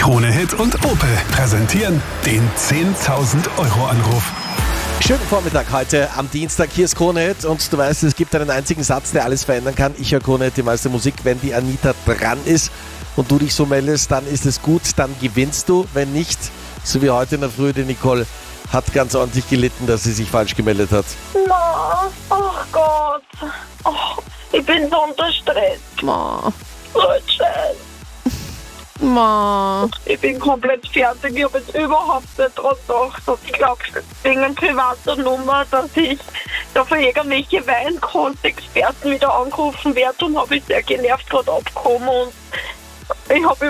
Krone-Hit und Opel präsentieren den 10.000 € Anruf. Schönen Vormittag heute am Dienstag. Hier ist Krone-Hit und du weißt, es gibt einen einzigen Satz, der alles verändern kann. Ich höre Krone-Hit, die meiste Musik. Wenn die Anita dran ist und du dich so meldest, dann ist es gut, dann gewinnst du. Wenn nicht, so wie heute in der Früh, die Nicole hat ganz ordentlich gelitten, dass sie sich falsch gemeldet hat. Ma, ach Gott. Oh, ich bin so unter Stress. Ma, So ein Scheiß. Ma. Ich bin komplett fertig. Ich habe jetzt überhaupt nicht dran gedacht. Und ich glaube, wegen privater Nummer, dass ich da von irgendwelche Weinkunstexperten wieder angerufen werde und habe ich sehr genervt gerade abgekommen. Und ich habe